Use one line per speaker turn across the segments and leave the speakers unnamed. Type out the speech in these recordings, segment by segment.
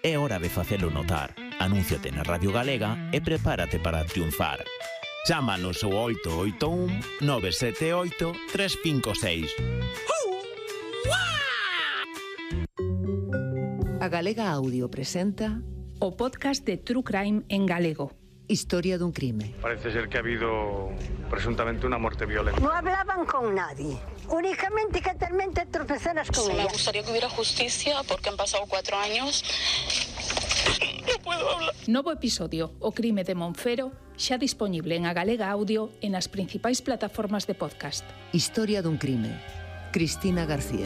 É hora de facelo notar. Anúnciate na Radio Galega e prepárate para triunfar. Chámanos ao 881 978 356.
A Galega Audio presenta
o podcast de True Crime en galego.
Historia dun crime.
Parece ser que ha habido presuntamente una muerte violenta.
No hablaban con nadie, únicamente que te tropezaras con ella.
Me gustaría que hubiera justicia porque han pasado 4 años. No puedo hablar.
Novo episodio, O crime de Monfero, xa disponible en A Galega Audio e nas principais plataformas de podcast.
Historia dun crime. Cristina García.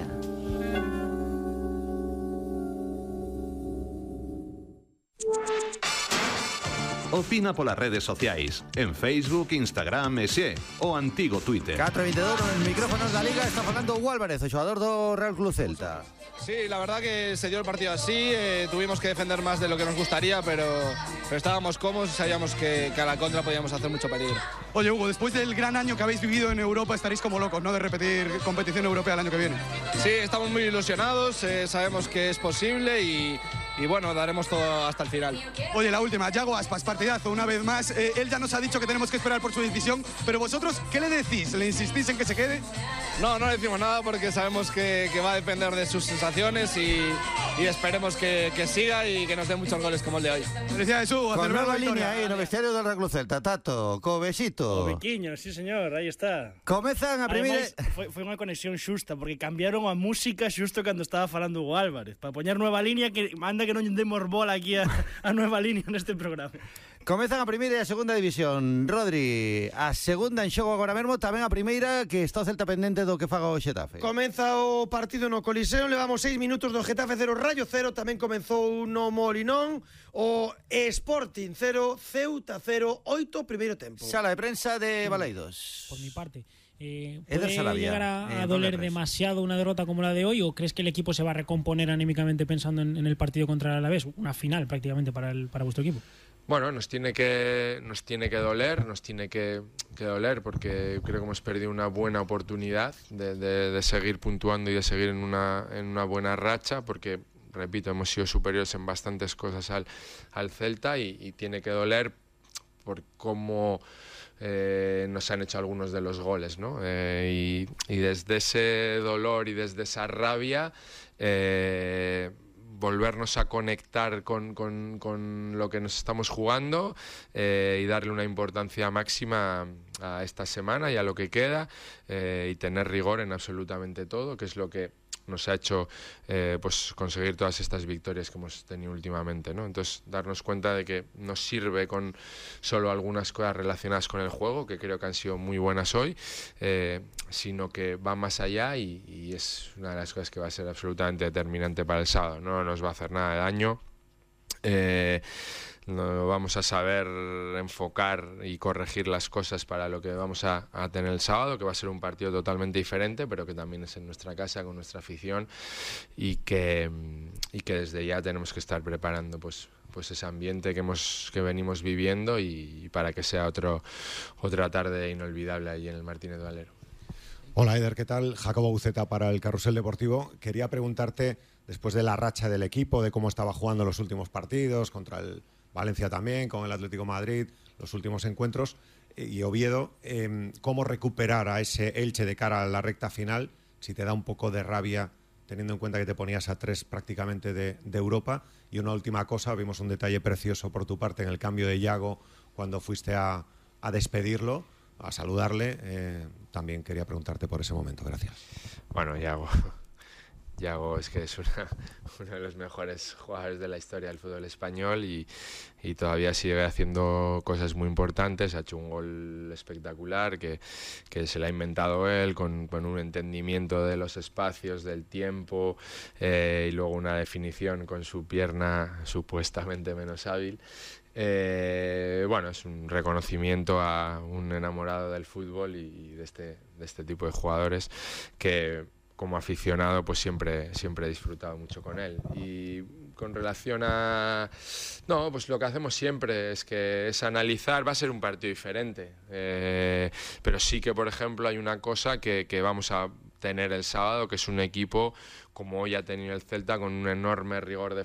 Opina polas redes sociais, en Facebook, Instagram e xe, o antigo Twitter.
4:22 en micrófonos da Liga, está falando Hugo Álvarez, o xogador do Real Club Celta.
Sí, la verdad que se dio el partido así, tuvimos que defender más de lo que nos gustaría, pero estábamos cómodos y sabíamos que a la contra podíamos hacer mucho peligro.
Oye, Hugo, después del gran año que habéis vivido en Europa, estaréis como locos, ¿no?, de repetir competición europea el año que viene.
Sí, estamos muy ilusionados, sabemos que es posible y bueno, daremos todo hasta el final.
Oye, la última, Yago Aspas, partidazo una vez más. Él ya nos ha dicho que tenemos que esperar por su decisión, pero vosotros, ¿qué le decís? ¿Le insistís en que se quede?
No decimos nada porque sabemos que va a depender de sus sensaciones y esperemos que siga y que nos dé muchos goles como el de hoy.
Felicidades, Hugo.
Con nueva línea aí no vestiario do Real Club Celta, Tato, co besito.
O biquiño, sí señor, aí está.
Comezan a primeira...
Foi unha conexión xusta, porque cambiaron a música xusto cando estaba falando Hugo Álvarez, para poñer nueva línea, que manda que non demos bola aquí a nueva línea neste programa.
Comezan a primeira e a segunda división. Rodri, a segunda en xogo agora mesmo, tamén a primeira, que está o Celta pendente do que faga o Xetafe.
Comeza o partido no Coliseo, levamos 6 minutos do Getafe 0, Rayo 0, tamén comenzou no Molinón, o Sporting 0, Ceuta 0, 8, primeiro tempo.
Sala de prensa de Baleidos.
Por mi parte,
¿puede
llegar a doler demasiado una derrota como la de hoy, o crees que el equipo se va a recomponer anímicamente pensando en el partido contra el Alavés? Una final prácticamente para vuestro equipo.
Bueno, nos tiene que doler, porque creo que hemos perdido una buena oportunidad de seguir puntuando y de seguir en una buena racha, porque, repito, hemos sido superiores en bastantes cosas al Celta y tiene que doler por cómo nos han hecho algunos de los goles, ¿no? Y desde ese dolor y desde esa rabia volvernos a conectar con lo que nos estamos jugando y darle una importancia máxima a esta semana y a lo que queda, y tener rigor en absolutamente todo, que es lo que nos ha hecho pues conseguir todas estas victorias que hemos tenido últimamente, ¿no? Entonces, darnos cuenta de que no sirve con solo algunas cosas relacionadas con el juego, que creo que han sido muy buenas hoy, sino que va más allá y es una de las cosas que va a ser absolutamente determinante para el sábado. No nos va a hacer nada de daño. No vamos a saber enfocar y corregir las cosas para lo que vamos a tener el sábado, que va a ser un partido totalmente diferente, pero que también es en nuestra casa, con nuestra afición, y que desde ya tenemos que estar preparando pues ese ambiente que venimos viviendo, y para que sea otra tarde inolvidable ahí en el Martínez Valero.
Hola, Eder, ¿qué tal? Jacobo Buceta para el Carrusel Deportivo. Quería preguntarte, después de la racha del equipo, de cómo estaba jugando los últimos partidos, contra el Valencia también, con el Atlético de Madrid, los últimos encuentros, y Oviedo, cómo recuperar a ese Elche de cara a la recta final, si te da un poco de rabia, teniendo en cuenta que te ponías a 3 prácticamente de Europa. Y una última cosa, vimos un detalle precioso por tu parte en el cambio de Yago, cuando fuiste a despedirlo, a saludarle. También quería preguntarte por ese momento. Gracias.
Bueno, Yago es que es uno de los mejores jugadores de la historia del fútbol español y todavía sigue haciendo cosas muy importantes. Ha hecho un gol espectacular que se lo ha inventado él, con un entendimiento de los espacios, del tiempo, y luego una definición con su pierna supuestamente menos hábil. Bueno, es un reconocimiento a un enamorado del fútbol y de este tipo de jugadores que, como aficionado, pues siempre he disfrutado mucho con él. Y con relación a... No, pues lo que hacemos siempre es analizar. Va a ser un partido diferente, pero sí que, por ejemplo, hay una cosa que vamos a tener el sábado, que es un equipo como hoy ha tenido el Celta, con un enorme rigor